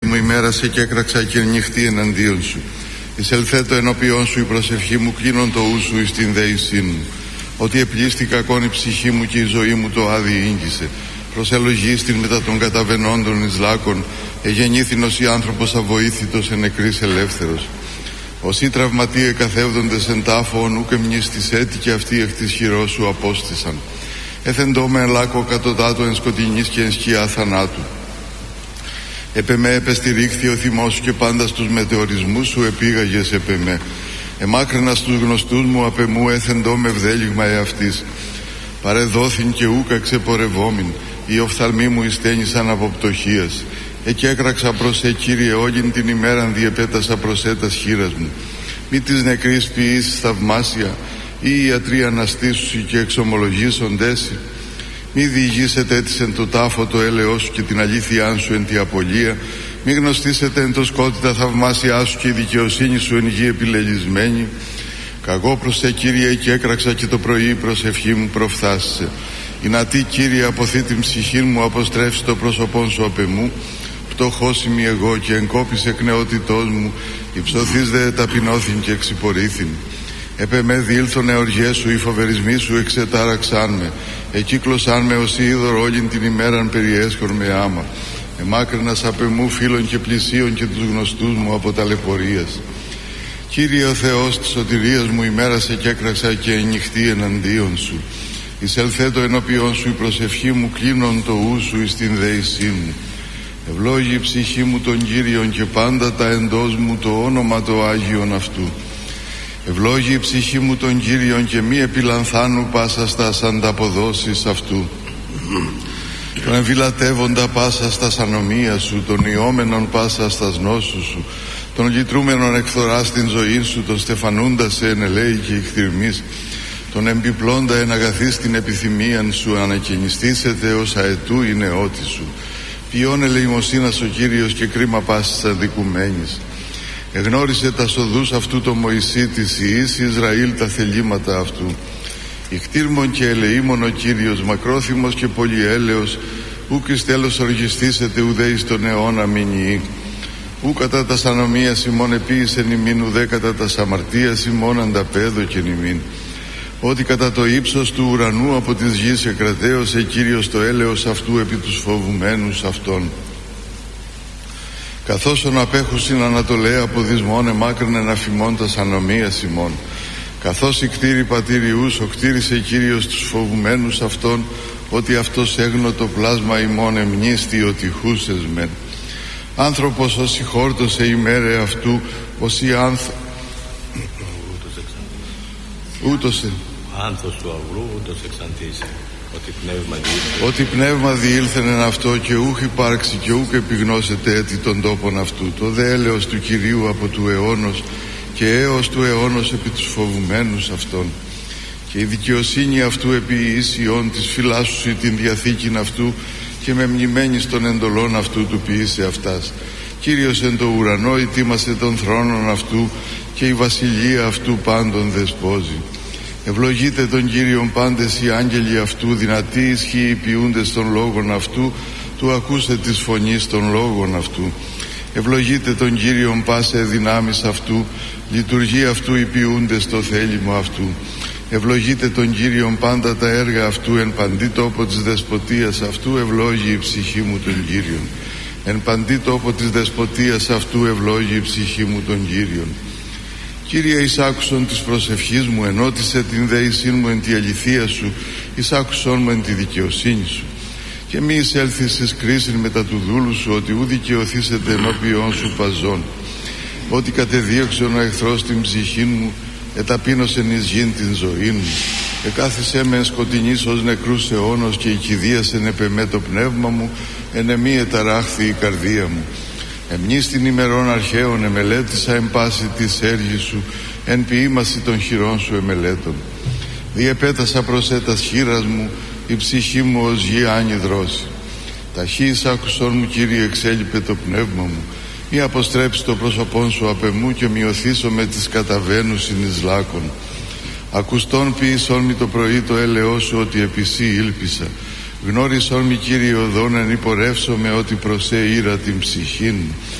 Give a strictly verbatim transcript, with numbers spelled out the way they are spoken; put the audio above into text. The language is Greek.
μου ημέρασε και έκραξα και νυχτή εναντίον σου. Εισελθέτω ενώπιόν σου η προσευχή μου, κλείνον το ου σου εις την δέησήν μου. Ότι επλήστη κακόν η ψυχή μου και η ζωή μου το άδει ήγγισε. Προσελογίστην μετά των καταβενόντων εις λάκων, εγεννήθηνος η άνθρωπος αβοήθητος εν νεκρής ελεύθερος. Όσοι τραυματίε καθεύδοντες εν τάφων, ούκ εμνείς της έτη και αυτοί εκ της χειρός σου απόστησαν. Έθεντό με εν λάκο κατωτάτου εν σκοτεινής και εν σκιά θανάτου. Επ' εμέ επεστηρίχθη ο θυμός σου και πάντα στους μετεωρισμούς σου επήγαγες επ' εμέ. Εμάκρυνα στους γνωστούς μου απ' εμού έθεντό με ευδέλιγμα εαυτής. Παρεδόθην και ούκα ξεπορευόμην, οι οφθαλμοί μου ειστένισαν από πτωχίας. Εκεί έκραξα προς σε, Κύριε, όλην την ημέραν διεπέτασα προς σε τας χείρας μου. Μη της νεκρής ποιήσεις θαυμάσια, ή οι ιατροί αναστήσουσι και εξομολογήσοντέσι. Μη διηγήσετε έτσι εν το τάφο το έλεος σου και την αλήθειά σου εν τη απολία. Μη γνωστήσετε εν το σκότη τα θαυμάσια σου και η δικαιοσύνη σου εν γη επιλελισμένη. Καγώ προς σε, Κύριε, και έκραξα και το πρωί η προσευχή μου προφθάσισε. Ινατί, Κύριε, αποθεί την ψυχή μου, αποστρέψει το πρόσωπόν σου απ' εμού. Πτωχός είμαι εγώ και εγκόπης εκ νεότητός μου, υψωθείς δε ταπεινώθην και εξυπορήθην. Επ' εμέ διήλθον εοργές σου, οι φοβερισμοί σου εξετάραξάν με. Εκύκλωσάν με ως είδωρ όλην την ημέραν περιέσχον με άμα. Εμάκρυνας απ' εμού φίλων και πλησίων και τους γνωστούς μου από ταλαιπωρίας. Κύριε ο Θεός της σωτηρίας μου, ημέρασε και έκραξα και ενυχτή εναντίον σου. Εισελθέτω ενώπιον σου η προσευχή μου, κλείνον το ου σου εις την δέησή μου. Ευλόγη η ψυχή μου τον Κύριον και πάντα τα εντός μου το όνομα το Άγιον αυτού. Ευλόγη η ψυχή μου τον Κύριον και μη επιλανθάνου πάσα στας ανταποδόσεις αυτού. Τον εμβυλατεύοντα πάσα στας ανομία σου, τον ιόμενον πάσα στας νόσους σου, τον λυτρούμενον εκθορά στην ζωή σου, τον στεφανούντα σε εν ελέη και ηχθυρμής, τον εμπιπλώντα εν αγαθής την επιθυμίαν σου, ανακαινιστήσετε ως αετού η νεότη σου. Ποιόν ελεημοσύνας ο Κύριος και κρίμα πάσης αδικουμένης. Εγνώρισε τα σοδούς αυτού το Μωυσή της Ιης Ισραήλ τα θελήματα αυτού. Ικτήρμον και ελεήμον ο Κύριος, μακρόθυμος και πολυέλεος, ουκ εις τέλος οργιστήσετε ουδέ εις τον αιώνα μηνιή. Ου κατά τας ανομίας ημών επίησεν ημίν, ουδέ κατά τας αμαρτίας ημών ανταπέδωκεν ημίν. Ότι κατά το ύψος του ουρανού από της γης εκρατέωσε Κύριος το έλεος αυτού επί τους φοβουμένους αυτών. Καθώς ον απέχουσιν ανατολέ από δυσμόν εμάκρυνεν αφημών τας ανομίας ημών. Καθώς η κτήρη πατήριους οκτήρισε Κύριος τους φοβουμένους αυτών, ότι αυτός έγνω το πλάσμα ημών εμνίστη ότι χούσες μεν. Άνθρωπος όσοι χόρτωσε ημέρε αυτού, όσοι άνθ... ούτως άνθος του αυρού ούτως εξαντήσει. Ότι πνεύμα διήλθεν. Ότι πνεύμα διήλθεν εν αυτό και ούχ υπάρξει και ούκ επιγνώσετε έτη των τόπων αυτού. Το δε έλεος του Κυρίου από του αιώνος και έως του αιώνος επί τους φοβουμένους αυτών. Και η δικαιοσύνη αυτού επί ίσιον της φυλάσσουσι την διαθήκην αυτού και με μνημένης των εντολών αυτού του ποιήσε αυτάς. Κύριος εν το ουρανό ετοίμασε των θρόνων αυτού και η βασιλεία αυτού πάντων δεσπόζει. Ευλογείτε τον Κύριον πάντες οι άγγελοι αυτού, δυνατοί ισχύοι ποιούντες των λόγων αυτού, του ακούσε της φωνής των λόγων αυτού. Ευλογείτε τον Κύριον πάσε δυνάμεις αυτού, λειτουργεί αυτού οι ποιούντες το θέλημα αυτού. Ευλογείτε τον Κύριον πάντα τα έργα αυτού, εν παντή τόπο της δεσποτείας αυτού ευλόγει η ψυχή μου τον Κύριον. Εν παντή τόπο της δεσποτείας αυτού ευλόγει η ψυχή μου τον Κύριον. Κύριε, εισάκουσον της προσευχής μου, ενώτισε την δέησήν μου εν τη αληθεία σου, εισάκουσον μου εν τη δικαιοσύνη σου. Και μη εισέλθεις εις κρίσιν μετά του δούλου σου, ότι ου δικαιωθήσετε ενώπιον σου παζών. Ότι κατεδίωξον ο εχθρός την ψυχή μου, εταπείνωσεν εις γην την ζωή μου. Εκάθισέ με εν σκοτεινής ως νεκρούς αιώνος και οικηδίασεν επ' εμέ το πνεύμα μου, εν εμή εταράχθη η καρδία μου. Εμνείς την ημερών αρχαίων εμελέτησα εν πάση της έργης σου, εν ποιήμαση των χειρών σου εμελέτων. Διεπέτασα προς έτας χείρας μου, η ψυχή μου ως γη άνυδρώσει. Ταχύς άκουσον μου, Κύριε, εξέλιπε το πνεύμα μου. Μη αποστρέψει το πρόσωπόν σου απ' εμού και μειωθήσω με τις καταβαίνουσιν εις λάκων. Ακουστών ποιησόν μη το πρωί το έλεό σου, ότι επί σύ ήλπισα. Γνώρισόν μη, Κύριε, οδόν εν υπορεύσω με ότι προσέ ήρα την ψυχήν μου.